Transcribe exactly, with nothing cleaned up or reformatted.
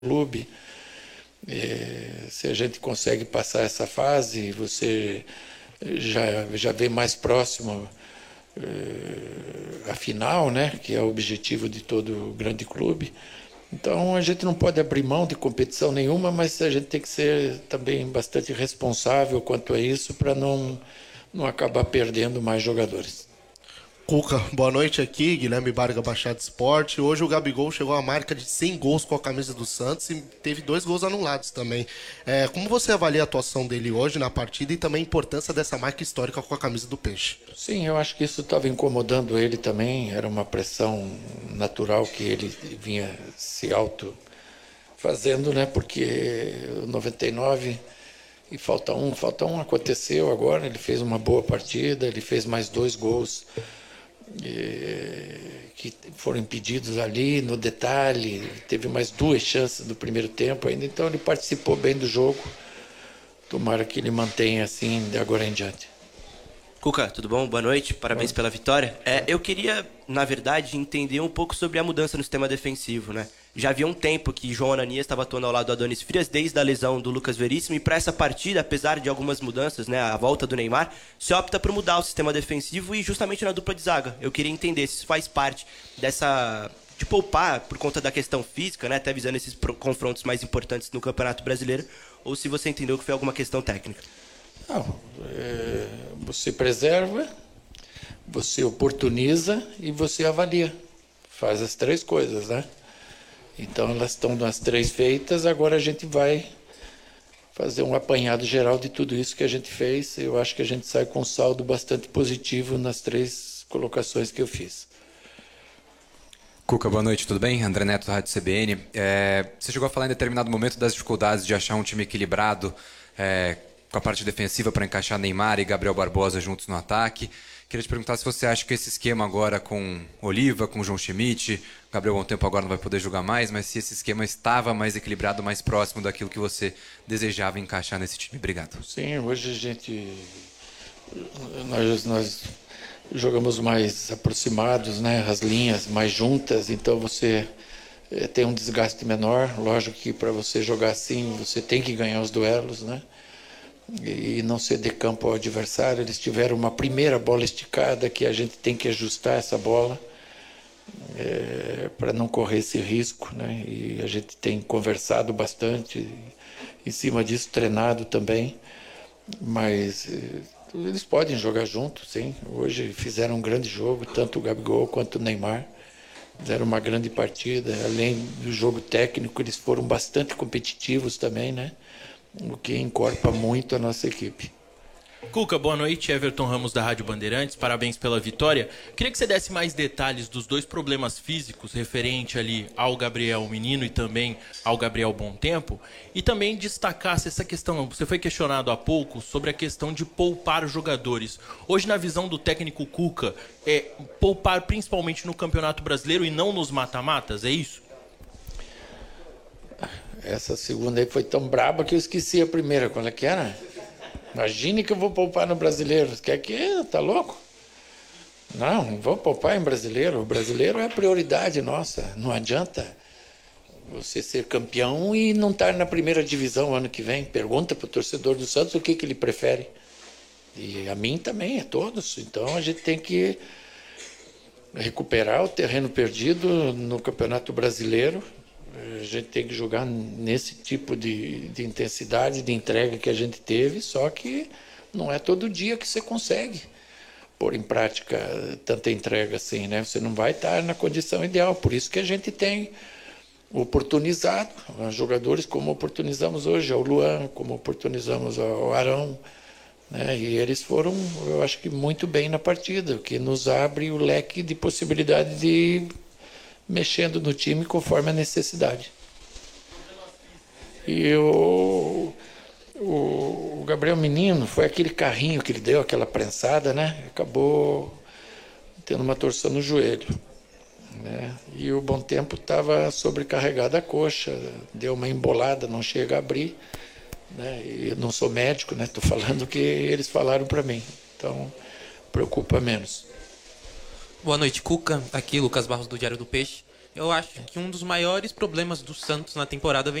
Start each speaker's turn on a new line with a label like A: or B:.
A: clube. É, se a gente consegue passar essa fase, você já, já vem mais próximo é, a final, né, que é o objetivo de todo grande clube. Então a gente não pode abrir mão de competição nenhuma, mas a gente tem que ser também bastante responsável quanto a isso para não, não acabar perdendo mais jogadores.
B: Cuca, boa noite aqui, Guilherme Barga, Baixada Esporte. Hoje o Gabigol chegou à marca de cem gols com a camisa do Santos e teve dois gols anulados também. É, como você avalia a atuação dele hoje na partida e também a importância dessa marca histórica com a camisa do Peixe?
A: Sim, eu acho que isso estava incomodando ele também, era uma pressão natural que ele vinha se auto fazendo, né? Porque o noventa e nove e falta um, falta um aconteceu agora, ele fez uma boa partida, ele fez mais dois gols que foram impedidos ali no detalhe, teve mais duas chances no primeiro tempo ainda, então ele participou bem do jogo. Tomara que ele mantenha assim de agora em diante.
C: Cuca, tudo bom? Boa noite, parabéns pela vitória. É, eu queria, na verdade, entender um pouco sobre a mudança no sistema defensivo, né? Já havia um tempo que João Ananias estava atuando ao lado do Adonis Frias, desde a lesão do Lucas Veríssimo, e para essa partida, apesar de algumas mudanças, né, a volta do Neymar, se opta por mudar o sistema defensivo e justamente na dupla de zaga. Eu queria entender se isso faz parte dessa... de poupar por conta da questão física, né, até visando esses confrontos mais importantes no Campeonato Brasileiro, ou se você entendeu que foi alguma questão técnica.
A: Não, é, você preserva, você oportuniza e você avalia. Faz as três coisas, né? Então elas estão nas três feitas, agora a gente vai fazer um apanhado geral de tudo isso que a gente fez. Eu acho que a gente sai com um saldo bastante positivo nas três colocações que eu fiz.
D: Cuca, boa noite, tudo bem? André Neto, da Rádio C B N. É, você chegou a falar em determinado momento das dificuldades de achar um time equilibrado, é, com a parte defensiva para encaixar Neymar e Gabriel Barbosa juntos no ataque. Queria te perguntar se você acha que esse esquema agora com Oliva, com João Schmidt, Gabriel Bom Tempo agora não vai poder jogar mais, mas se esse esquema estava mais equilibrado, mais próximo daquilo que você desejava encaixar nesse time. Obrigado.
A: Sim, hoje a gente... Nós, nós jogamos mais aproximados, né? As linhas mais juntas, então você é, tem um desgaste menor. Lógico que para você jogar assim, você tem que ganhar os duelos, né? E não ceder campo ao adversário. Eles tiveram uma primeira bola esticada que a gente tem que ajustar essa bola é, para não correr esse risco, né? E a gente tem conversado bastante em cima disso, treinado também, mas eles podem jogar juntos, sim. Hoje fizeram um grande jogo, tanto o Gabigol quanto o Neymar fizeram uma grande partida. Além do jogo técnico, eles foram bastante competitivos também, né? O que encorpa muito a nossa equipe.
E: Cuca, boa noite, Everton Ramos da Rádio Bandeirantes, parabéns pela vitória. Queria que você desse mais detalhes dos dois problemas físicos referente ali ao Gabriel Menino e também ao Gabriel Bom Tempo, e também destacasse essa questão, você foi questionado há pouco sobre a questão de poupar jogadores. Hoje, na visão do técnico Cuca, é poupar principalmente no Campeonato Brasileiro e não nos mata-matas, é isso?
A: Essa segunda aí foi tão braba que eu esqueci a primeira. Qual é que era? Imagine que eu vou poupar no brasileiro. Quer que? Tá louco? Não, não vou poupar em brasileiro. O brasileiro é a prioridade nossa. Não adianta você ser campeão e não estar na primeira divisão ano que vem. Pergunta para o torcedor do Santos o que, que ele prefere. E a mim também, a todos. Então a gente tem que recuperar o terreno perdido no Campeonato Brasileiro. A gente tem que jogar nesse tipo de, de intensidade, de entrega que a gente teve, só que não é todo dia que você consegue pôr em prática tanta entrega assim, né? Você não vai estar na condição ideal, por isso que a gente tem oportunizado jogadores como oportunizamos hoje ao Luan, como oportunizamos ao Arão, né? E eles foram, eu acho que muito bem na partida, o que nos abre o leque de possibilidade de mexendo no time conforme a necessidade. E o, o, o Gabriel Menino, foi aquele carrinho que ele deu, aquela prensada, né? Acabou tendo uma torção no joelho, né? E o Bom Tempo estava sobrecarregado a coxa, deu uma embolada, não chega a abrir, né? E eu não sou médico, né? Estou falando o que eles falaram para mim, então preocupa menos.
F: Boa noite, Cuca. Aqui, Lucas Barros, do Diário do Peixe. eu acho que um dos maiores problemas do Santos na temporada vem